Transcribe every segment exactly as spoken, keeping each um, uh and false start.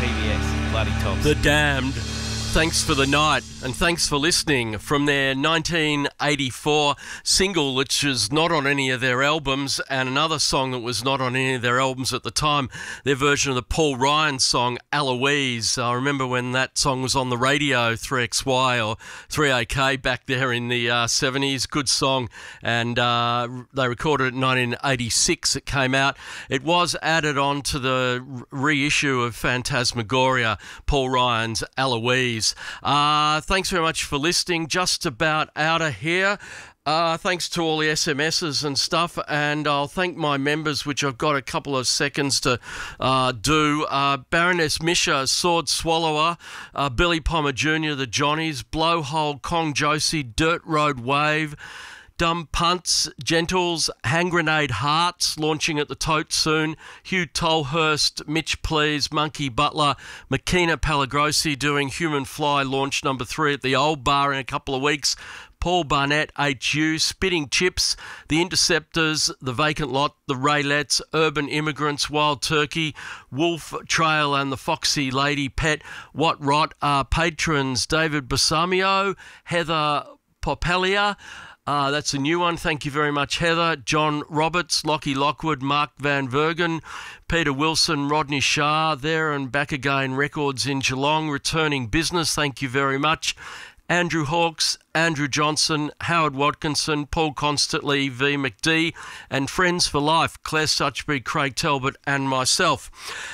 B S. Bloody tops. The Damned. Thanks for the night, and thanks for listening from their nineteen eighty-four single, which is not on any of their albums, and another song that was not on any of their albums at the time, their version of the Paul Ryan song, Eloise. I remember when that song was on the radio, three X Y or three A K back there in the uh, seventies. Good song, and uh, they recorded it in nineteen eighty-six. It came out. It was added on to the reissue of Phantasmagoria, Paul Ryan's Eloise. Uh, thanks very much for listening. Just about out of here. Uh, thanks to all the S M Ses and stuff, and I'll thank my members, which I've got a couple of seconds to uh, do. Uh, Baroness Misha, Sword Swallower, uh, Billy Palmer Junior, the Johnnies, Blowhole, Kong Josie, Dirt Road Wave, Dumb Punts, Gentles, Hand Grenade Hearts, launching at the Tote soon, Hugh Tolhurst, Mitch Please, Monkey Butler, Makina Palagrosi doing Human Fly launch number three at the Old Bar in a couple of weeks, Paul Barnett, H U, Spitting Chips, The Interceptors, The Vacant Lot, The Raylettes, Urban Immigrants, Wild Turkey, Wolf Trail and The Foxy Lady Pet, What Rot, uh, patrons David Basamio, Heather Popelia, Uh, that's a new one. Thank you very much, Heather. John Roberts, Lockie Lockwood, Mark Van Vergen, Peter Wilson, Rodney Shah, There and Back Again Records in Geelong, Returning Business. Thank you very much. Andrew Hawkes, Andrew Johnson, Howard Watkinson, Paul Constantly, V. McD, and Friends for Life, Claire Suchby, Craig Talbot, and myself.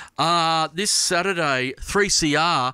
Uh, this Saturday, three C R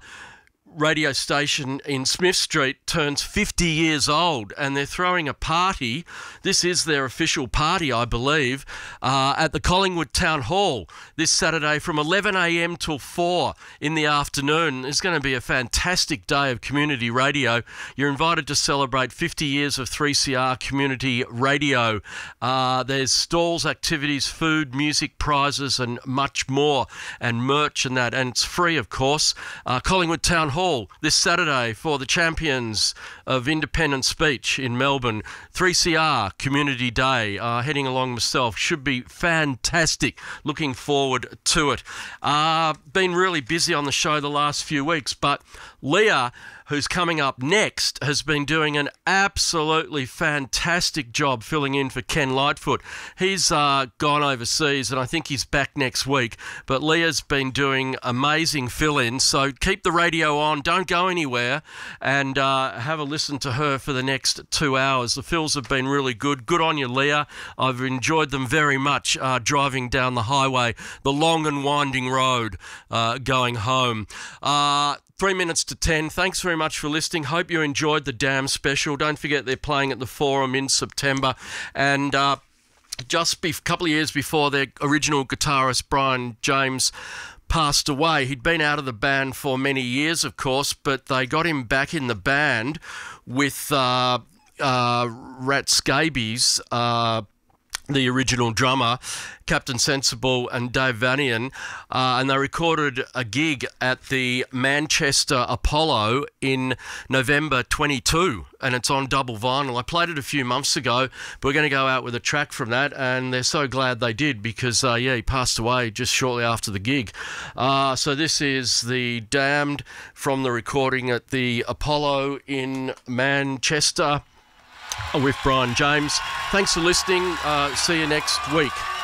radio station in Smith Street turns fifty years old, and they're throwing a party. This is their official party, I believe, uh, at the Collingwood Town Hall this Saturday from eleven a m till four in the afternoon. It's going to be a fantastic day of community radio. You're invited to celebrate fifty years of three C R community radio. Uh, there's stalls, activities, food, music, prizes, and much more, and merch and that, and it's free, of course. Uh, Collingwood Town Hall this Saturday for the champions of independent speech in Melbourne. three C R Community Day, uh, heading along myself. Should be fantastic. Looking forward to it. Uh, been really busy on the show the last few weeks, but Leah, who's coming up next, has been doing an absolutely fantastic job filling in for Ken Lightfoot. He's uh, gone overseas, and I think he's back next week. But Leah's been doing amazing fill-ins, so keep the radio on. Don't go anywhere, and uh, have a listen to her for the next two hours. The fills have been really good. Good on you, Leah. I've enjoyed them very much, uh, driving down the highway, the long and winding road uh, going home. Uh, Three minutes to ten. Thanks very much for listening. Hope you enjoyed the Damn special. Don't forget they're playing at the Forum in September. And uh, just a couple of years before their original guitarist, Brian James, passed away. He'd been out of the band for many years, of course, but they got him back in the band with uh, uh, Rat Scabies, uh, the original drummer, Captain Sensible and Dave Vanian, uh, and they recorded a gig at the Manchester Apollo in November twenty-two, and it's on double vinyl. I played it a few months ago, but we're going to go out with a track from that, and they're so glad they did because, uh, yeah, he passed away just shortly after the gig. Uh, so this is the Damned from the recording at the Apollo in Manchester with Brian James. Thanks for listening. Uh, see you next week.